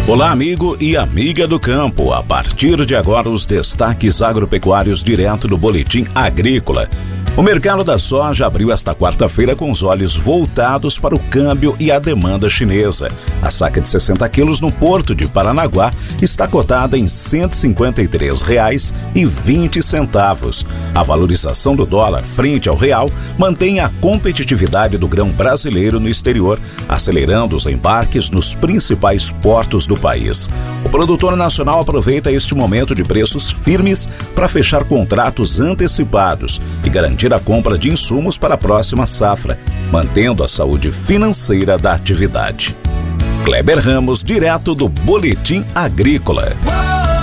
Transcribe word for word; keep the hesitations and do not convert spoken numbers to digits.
Olá, amigo e amiga do campo. A partir de agora, os destaques agropecuários direto do Boletim Agrícola. O mercado da soja abriu esta quarta-feira com os olhos voltados para o câmbio e a demanda chinesa. A saca de sessenta quilos no Porto de Paranaguá está cotada em cento e cinquenta e três reais e vinte centavos. A valorização do dólar frente ao real mantém a competitividade do grão brasileiro no exterior, acelerando os embarques nos principais portos do país. O produtor nacional aproveita este momento de preços firmes para fechar contratos antecipados e garantir a compra de insumos para a próxima safra, mantendo a saúde financeira da atividade. Kleber Ramos, direto do Boletim Agrícola.